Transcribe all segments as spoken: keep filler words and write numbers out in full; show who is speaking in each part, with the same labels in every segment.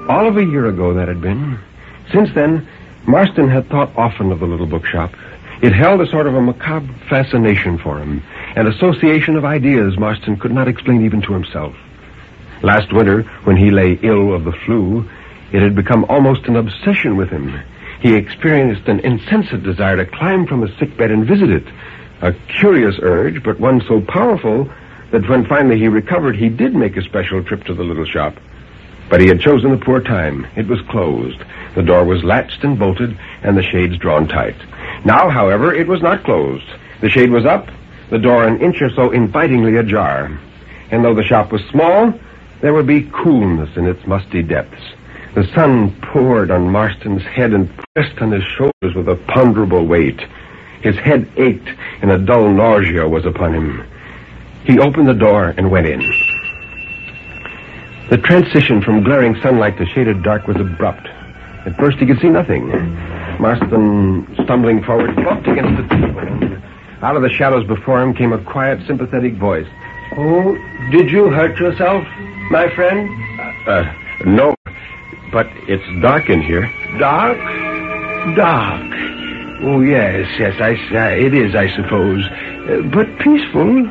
Speaker 1: All of a year ago, that had been. Since then, Marston had thought often of the little bookshop. It held a sort of a macabre fascination for him, an association of ideas Marston could not explain even to himself. Last winter, when he lay ill of the flu, it had become almost an obsession with him. He experienced an insensate desire to climb from his sickbed and visit it. A curious urge, but one so powerful that when finally he recovered, he did make a special trip to the little shop. But he had chosen a poor time. It was closed. The door was latched and bolted, and the shades drawn tight. Now, however, it was not closed. The shade was up, the door an inch or so invitingly ajar. And though the shop was small, there would be coolness in its musty depths. The sun poured on Marston's head and pressed on his shoulders with a ponderable weight. His head ached, and a dull nausea was upon him. He opened the door and went in. The transition from glaring sunlight to shaded dark was abrupt. At first he could see nothing. Marston, stumbling forward, bumped against the table, and out of the shadows before him came a quiet, sympathetic voice. "Oh, did you hurt yourself, my friend?" Uh, no, but it's dark in here." "Dark? Dark. Oh, yes, yes, I, uh, it is, I suppose. Uh, but peaceful."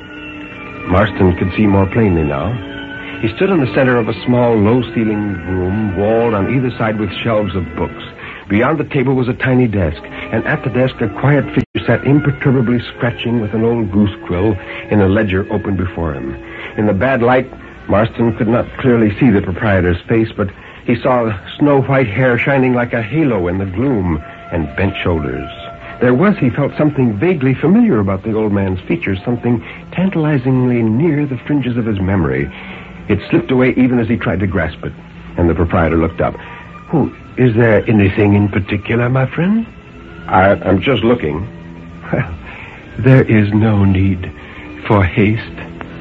Speaker 1: Marston could see more plainly now. He stood in the center of a small, low-ceilinged room, walled on either side with shelves of books. Beyond the table was a tiny desk, and at the desk a quiet figure sat imperturbably scratching with an old goose quill in a ledger open before him. In the bad light, Marston could not clearly see the proprietor's face, but he saw snow-white hair shining like a halo in the gloom, and bent shoulders. There was, he felt, something vaguely familiar about the old man's features, something tantalizingly near the fringes of his memory. It slipped away even as he tried to grasp it, and the proprietor looked up. "Oh, is there anything in particular, my friend?" I, I'm just looking." "Well, there is no need for haste."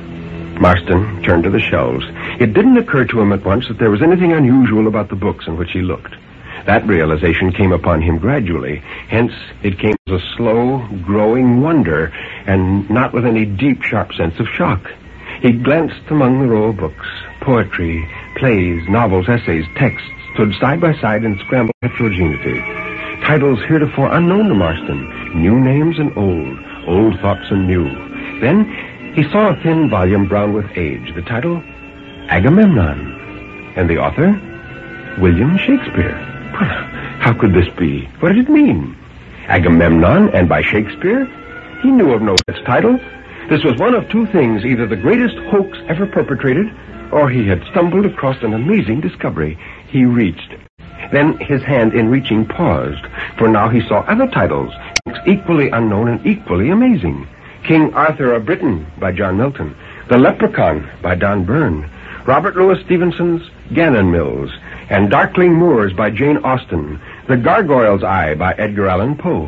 Speaker 1: Marston turned to the shelves. It didn't occur to him at once that there was anything unusual about the books in which he looked. That realization came upon him gradually. Hence, it came as a slow, growing wonder, and not with any deep, sharp sense of shock. He glanced among the row of books. Poetry, plays, novels, essays, texts stood side by side in scrambled heterogeneity. Titles heretofore unknown to Marston, new names and old, old thoughts and new. Then he saw a thin volume brown with age. The title, Agamemnon. And the author, William Shakespeare. How could this be? What did it mean? Agamemnon, and by Shakespeare? He knew of no such title. This was one of two things, either the greatest hoax ever perpetrated, or he had stumbled across an amazing discovery. He reached. Then his hand in reaching paused, for now he saw other titles, equally unknown and equally amazing. King Arthur of Britain by John Milton, The Leprechaun by Don Byrne, Robert Louis Stevenson's Gannon Mills, and Darkling Moors by Jane Austen, The Gargoyle's Eye by Edgar Allan Poe.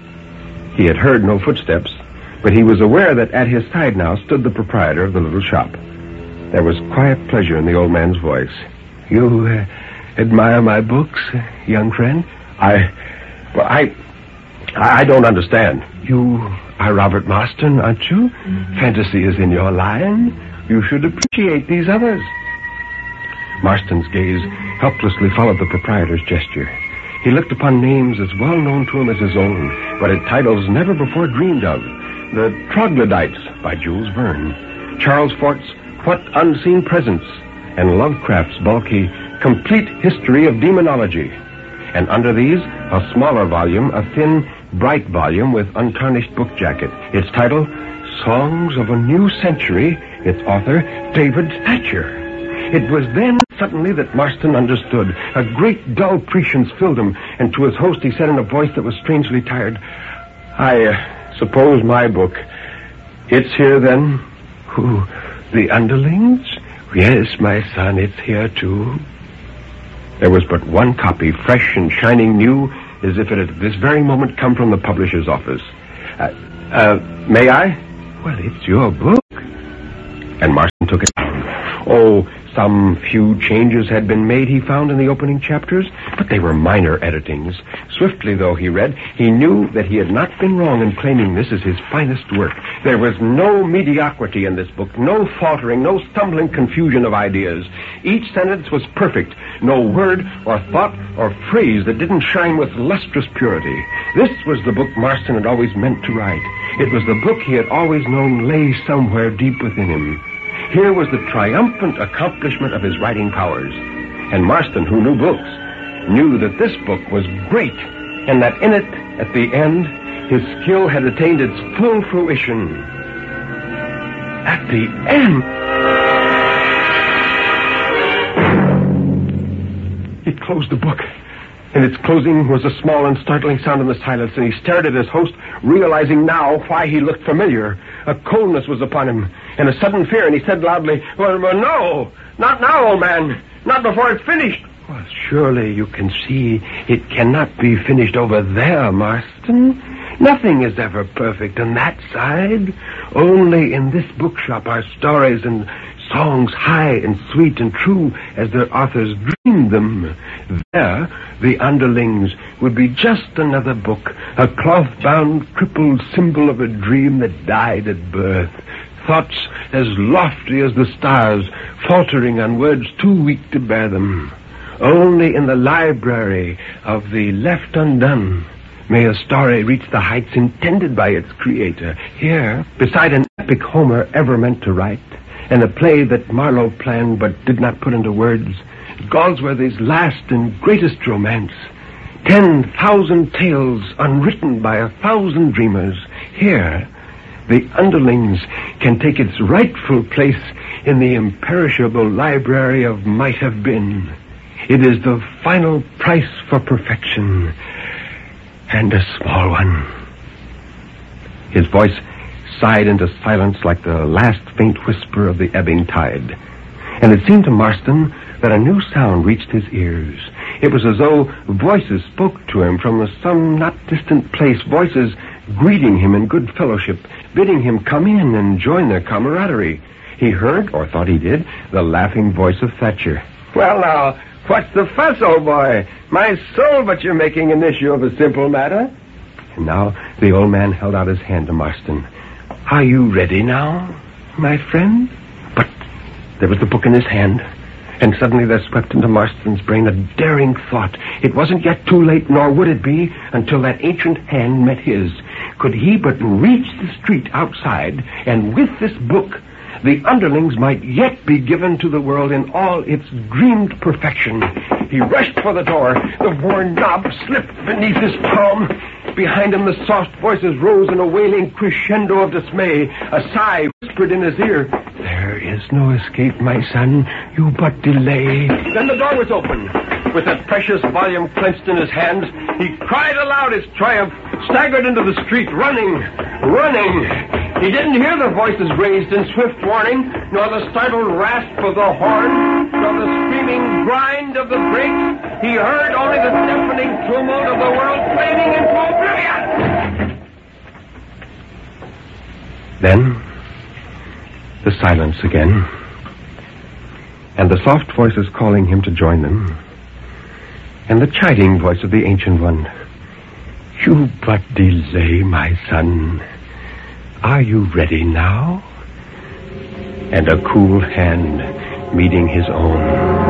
Speaker 1: He had heard no footsteps, but he was aware that at his side now stood the proprietor of the little shop. There was quiet pleasure in the old man's voice. "You uh, admire my books, young friend?" I... Well, I... I don't understand. "You are Robert Marston, aren't you? Mm-hmm. Fantasy is in your line. You should appreciate these others." Marston's gaze helplessly followed the proprietor's gesture. He looked upon names as well known to him as his own, but at titles never before dreamed of. The Troglodytes by Jules Verne, Charles Fort's What Unseen Presence, and Lovecraft's bulky Complete History of Demonology. And under these, a smaller volume, a thin, bright volume with untarnished book jacket. Its title, Songs of a New Century, its author, David Thatcher. It was then, suddenly, that Marston understood. A great, dull prescience filled him, and to his host he said in a voice that was strangely tired, I uh, suppose my book, it's here then? Who, the Underlings? Yes, my son, it's here too. There was but one copy, fresh and shining new, as if it had at this very moment come from the publisher's office. Uh, uh, may I? Well, it's your book. And Marston took it down. Oh, some few changes had been made, he found, in the opening chapters, but they were minor editings. Swiftly, though he read, he knew that he had not been wrong in claiming this as his finest work. There was no mediocrity in this book, no faltering, no stumbling confusion of ideas. Each sentence was perfect, no word or thought or phrase that didn't shine with lustrous purity. This was the book Marston had always meant to write. It was the book he had always known lay somewhere deep within him. Here was the triumphant accomplishment of his writing powers. And Marston, who knew books, knew that this book was great, and that in it, at the end, his skill had attained its full fruition. At the end... He closed the book. In its closing was a small and startling sound in the silence, and he stared at his host, realizing now why he looked familiar. A coldness was upon him, and a sudden fear, and he said loudly, well, well, no, not now, old man, not before it's finished. Well, surely you can see it cannot be finished over there, Marston. Nothing is ever perfect on that side. Only in this bookshop are stories and songs high and sweet and true as their authors dreamed them. There, the underlings would be just another book, a cloth-bound, crippled symbol of a dream that died at birth. Thoughts as lofty as the stars, faltering on words too weak to bear them. Only in the library of the left undone may a story reach the heights intended by its creator. Here, beside an epic Homer ever meant to write, and a play that Marlowe planned but did not put into words, Galsworthy's last and greatest romance, ten thousand tales unwritten by a thousand dreamers. Here, the underlings can take its rightful place in the imperishable library of might have been. It is the final price for perfection, and a small one. His voice sighed into silence like the last faint whisper of the ebbing tide. And it seemed to Marston that a new sound reached his ears. It was as though voices spoke to him from some not distant place, voices greeting him in good fellowship, bidding him come in and join their camaraderie. He heard, or thought he did, the laughing voice of Thatcher. Well, now, what's the fuss, old boy? My soul, but you're making an issue of a simple matter. And now the old man held out his hand to Marston. Are you ready now, my friend? But there was the book in his hand, and suddenly there swept into Marston's brain a daring thought. It wasn't yet too late, nor would it be, until that ancient hand met his. Could he but reach the street outside, and with this book, the underlings might yet be given to the world in all its dreamed perfection. He rushed for the door. The worn knob slipped beneath his palm. Behind him, the soft voices rose in a wailing crescendo of dismay. A sigh whispered in his ear. There is no escape, my son. You but delay. Then the door was open. With that precious volume clenched in his hands, he cried aloud his triumph, staggered into the street, running, running. He didn't hear the voices raised in swift warning, nor the startled rasp of the horn, nor the screaming grind of the brakes. He heard only the deafening tumult of the world fading into oblivion. Then, the silence again, and the soft voices calling him to join them, and the chiding voice of the Ancient One. You but delay, my son. Are you ready now? And a cool hand meeting his own.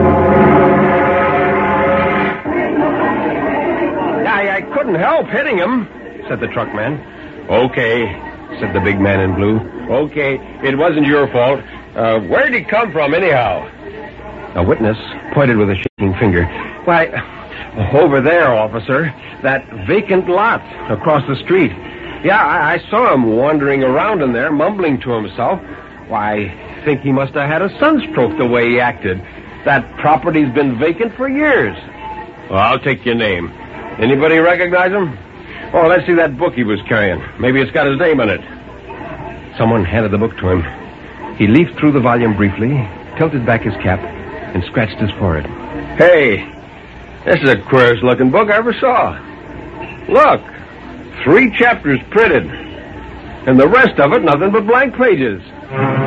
Speaker 1: I, I couldn't help hitting him, said the truckman. Okay, said the big man in blue. Okay, it wasn't your fault. Uh, where'd he come from, anyhow? A witness pointed with a shaking finger. Why, over there, officer. That vacant lot across the street. Yeah, I, I saw him wandering around in there, mumbling to himself. Why, I think he must have had a sunstroke the way he acted. That property's been vacant for years. Well, I'll take your name. Anybody recognize him? Oh, let's see that book he was carrying. Maybe it's got his name on it. Someone handed the book to him. He leafed through the volume briefly, tilted back his cap, and scratched his forehead. Hey, this is the queerest looking book I ever saw. Look, three chapters printed, and the rest of it nothing but blank pages.